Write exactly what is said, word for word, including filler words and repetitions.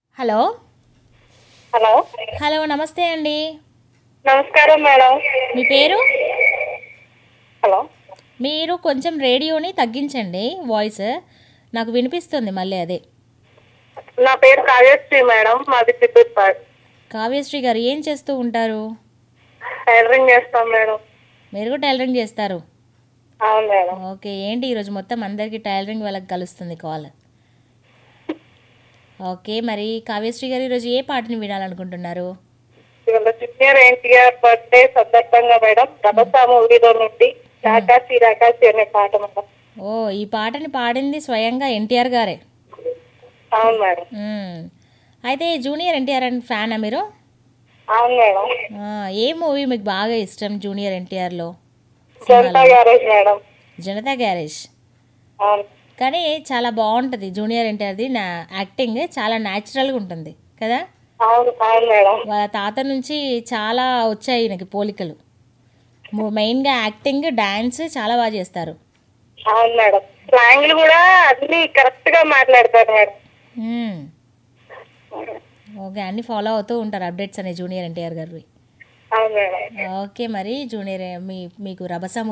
Hello hello hello నమస్తే అండి. నమస్కారం మేడం. మీ పేరు? హలో మీరు కొంచెం రేడియోని తగ్గించండి వాయిస్, నాకు వినిపిస్తుంది మళ్ళీ అదే. నా పేరు కావ్యశ్రీ మేడం, మాది చిత్తూరుపాడు. కావ్యశ్రీ గారు ఏం చేస్తూ ఉంటారు? టైలరింగ్ చేస్తాం మేడం. మీరు కూడా టైలరింగ్ చేస్తారు? అవును మేడం. ఓకే, ఏంటి ఈరోజు మొత్తం అందరికీ టైలరింగ్ వాళ్ళకి కలుస్తుంది కాల్. ఓకే, మరి కావ్యశ్రీ గారు ఈరోజు ఏ పాటని వినాలనుకుంటున్నారు? ఇవాళ జూనియర్ ఎన్టీఆర్ బర్త్డే సందర్భంగా మేడం, రభసా మూవీలో నుండి రాకాసి రాకాసి అనే పాట మేడం. ఓ, ఈ పాటని పాడింది స్వయంగా ఎన్టీఆర్ గారే. అవును మేడం. మ్మ్. అయితే జూనియర్ ఎన్టీఆర్ అండ్ ఫ్యానా మీరు? అవును మేడం. ఆ, ఏ మూవీ మీకు బాగా ఇష్టం junior ఎన్టీఆర్లో? Janata garage madam. Janata garage. అవును కానీ చాలా బాగుంటుంది జూనియర్ ఎన్టీఆర్ది, నా యాక్టింగ్ చాలా న్యాచురల్గా ఉంటుంది కదా. అవును అవును మేడం. వాళ్ళ తాత నుంచి చాలా వచ్చాయి నాకు పోలికలు. ము- మెయిన్గా యాక్టింగ్, డాన్స్ చాలా బాగా చేస్తారు. అవును మేడం. స్లాంగ్లు కూడా అన్ని కరెక్ట్ గా మాట్లాడతారు మేడం. మ్మ్. ఓకే, అన్ని ఫాలో అవుతూ ఉంటారు అప్డేట్స్ అనే జూనియర్ ఎన్టీఆర్ గారివి. అవును మేడం. ఓకే, మరి జూనియర్ మీ మీకు రభస